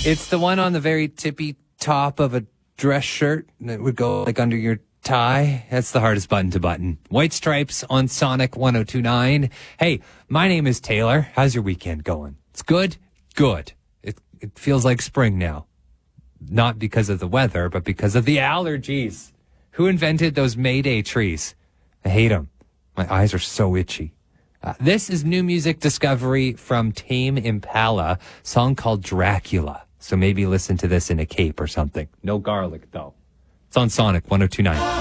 It's the one on the very tippy top of a dress shirt that would go like under your tie. That's the hardest button to button. White Stripes on Sonic 102.9. Hey, my name is Taylor. How's your weekend going? It's good? Good. It feels like spring now. Not because of the weather, but because of the allergies. Who invented those Mayday trees? I hate them. My eyes are so itchy. This is new music discovery from Tame Impala, song called Dracula. So maybe listen to this in a cape or something. No garlic, though. It's on Sonic 102.9.